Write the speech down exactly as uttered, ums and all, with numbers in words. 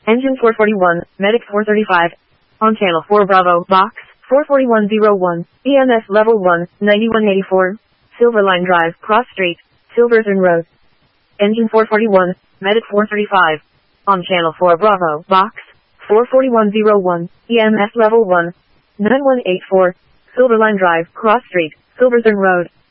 Engine four forty-one, Medic four thirty-five. On channel four Bravo, box, four forty-one oh one, E M S level one, ninety-one eighty-four. Silverline Drive, Cross Street, Silverthorne Road. Engine four forty-one, Medic four thirty-five. On channel four Bravo, box, four forty-one oh one, E M S level one, nine one eight four. Silverline Drive, Cross Street, Silverthorne Road.